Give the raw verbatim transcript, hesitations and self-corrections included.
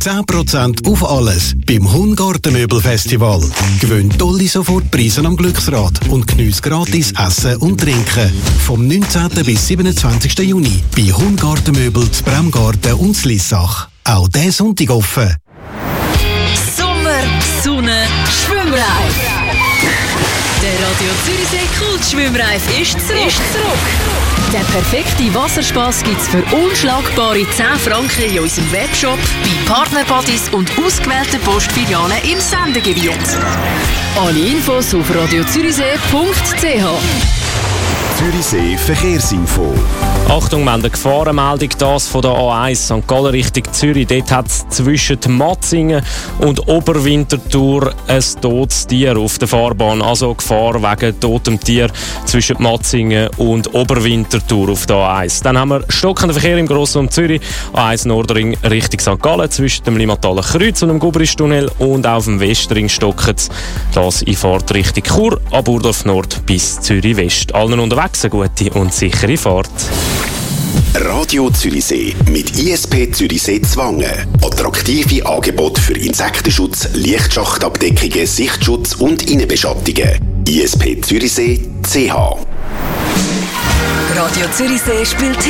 zehn Prozent auf alles beim Hungartenmöbelfestival. Gewinn tolle Sofortpreise am Glücksrad und geniesse gratis Essen und Trinken. Vom neunzehnten bis siebenundzwanzigsten Juni bei Hungartenmöbel zu Bremgarten und Slissach. Auch diesen Sonntag offen. Sommer, Sonne, Schwimmreif. Der Radio Zürichsee Kultschwimmreif ist zurück. Ist zurück. Der perfekte Wasserspaß gibt's für unschlagbare zehn Franken in unserem Webshop, bei Partnerbuddies und ausgewählten Postfilialen im Sendegebiet. Alle Infos auf radiozürichsee punkt c h. Zürichsee Verkehrsinfo. Achtung, wir haben eine Gefahrenmeldung, das von der A eins Sankt Gallen Richtung Zürich. Dort hat es zwischen Matzingen und Oberwinterthur ein totes Tier auf der Fahrbahn. Also Gefahr wegen totem Tier zwischen Matzingen und Oberwinterthur auf der A eins. Dann haben wir stockenden Verkehr im Grossraum Zürich. A eins Nordring Richtung Sankt Gallen zwischen dem Limmataler Kreuz und dem Gubristunnel, und auf dem Westring stocken es. Das in Fahrt Richtung Chur, ab Burdorf Nord bis Zürich West. Allen unterwegs eine gute und sichere Fahrt. Radio Zürichsee mit I S P Zürichsee Zwangen. Attraktive Angebote für Insektenschutz, Lichtschachtabdeckungen, Sichtschutz und Innenbeschattungen. I S P Zürichsee C H. Radio Zürichsee spielt